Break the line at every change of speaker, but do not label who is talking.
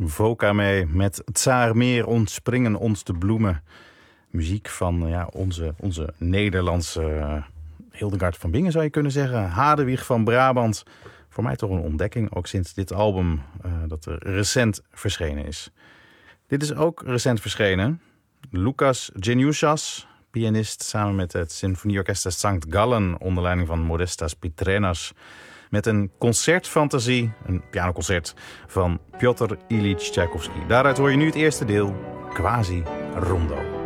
Voka mee met Tsaar meer ontspringen ons de bloemen. Muziek van onze Nederlandse Hildegard van Bingen zou je kunnen zeggen. Hadewig van Brabant. Voor mij toch een ontdekking, ook sinds dit album dat er recent verschenen is. Dit is ook recent verschenen. Lucas Geniusas, pianist samen met het Symfonieorkest St. Gallen onder leiding van Modestas Pitrenas. Met een concertfantasie, een pianoconcert van Piotr Ilyich Tchaikovsky. Daaruit hoor je nu het eerste deel, Quasi Rondo.